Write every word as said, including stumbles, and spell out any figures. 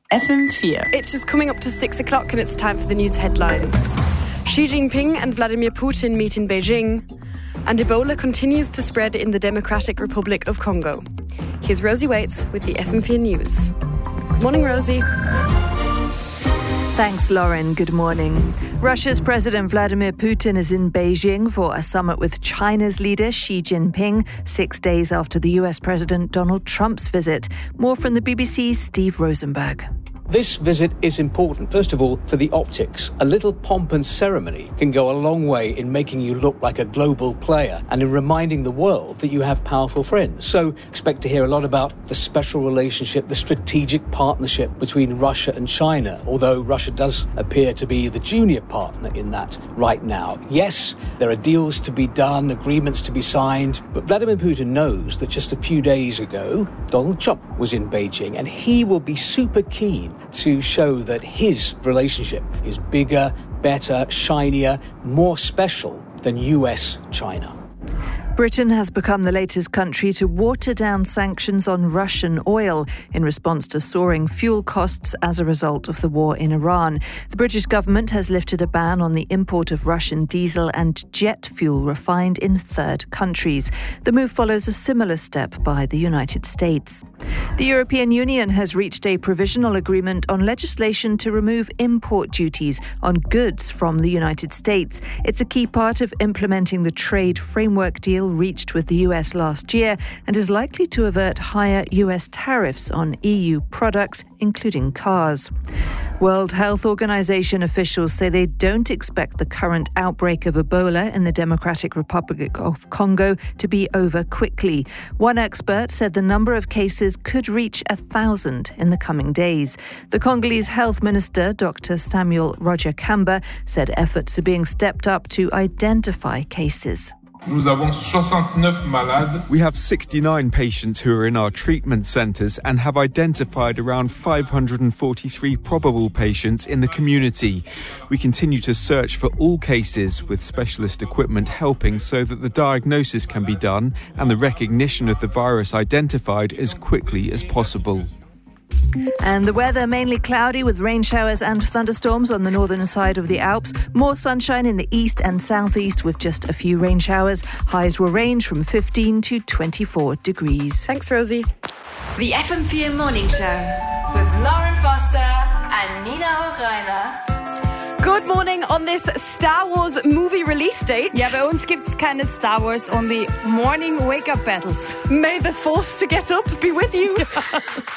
F M four. It's just coming up to six o'clock and it's time for the news headlines. Xi Jinping and Vladimir Putin meet in Beijing, and Ebola continues to spread in the Democratic Republic of Congo. Here's Rosie Waits with the F M four News. Good morning, Rosie. Thanks, Lauren. Good morning. Russia's President Vladimir Putin is in Beijing for a summit with China's leader Xi Jinping, six days after the U S President Donald Trump's visit. More from the B B C's Steve Rosenberg. This visit is important, first of all, for the optics. A little pomp and ceremony can go a long way in making you look like a global player and in reminding the world that you have powerful friends. So expect to hear a lot about the special relationship, the strategic partnership between Russia and China, although Russia does appear to be the junior partner in that right now. Yes, there are deals to be done, agreements to be signed, but Vladimir Putin knows that just a few days ago, Donald Trump was in Beijing, and he will be super keen to show that his relationship is bigger, better, shinier, more special than U S China. Britain has become the latest country to water down sanctions on Russian oil in response to soaring fuel costs as a result of the war in Iran. The British government has lifted a ban on the import of Russian diesel and jet fuel refined in third countries. The move follows a similar step by the United States. The European Union has reached a provisional agreement on legislation to remove import duties on goods from the United States. It's a key part of implementing the trade framework deal reached with the U S last year and is likely to avert higher U S tariffs on E U products, including cars. World Health Organization officials say they don't expect the current outbreak of Ebola in the Democratic Republic of Congo to be over quickly. One expert said the number of cases could reach a thousand in the coming days. The Congolese Health Minister, Doctor Samuel Roger Kamba, said efforts are being stepped up to identify cases. We have sixty-nine patients who are in our treatment centres and have identified around five hundred forty-three probable patients in the community. We continue to search for all cases, with specialist equipment helping so that the diagnosis can be done and the recognition of the virus identified as quickly as possible. And the weather, mainly cloudy with rain showers and thunderstorms on the northern side of the Alps. More sunshine in the east and southeast with just a few rain showers. Highs will range from fifteen to twenty-four degrees. Thanks, Rosie. The F M four Morning Show with Lauren Foster and Nina Hochreiner. Good morning on this Star Wars movie release date. Ja, bei uns gibt's keine Star Wars, only morning wake-up battles. May the force to get up be with you.